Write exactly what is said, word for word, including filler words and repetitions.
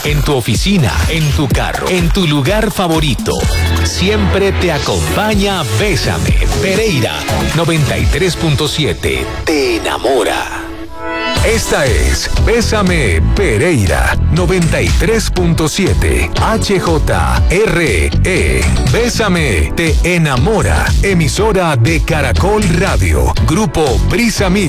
en tu oficina, en tu carro, en tu lugar favorito. Siempre te acompaña Bésame, Pereira noventa y tres punto siete. Te enamora. Esta es Bésame, Pereira noventa y tres punto siete. H J R E. Bésame, te enamora. Emisora de Caracol Radio. Grupo Brisa Media.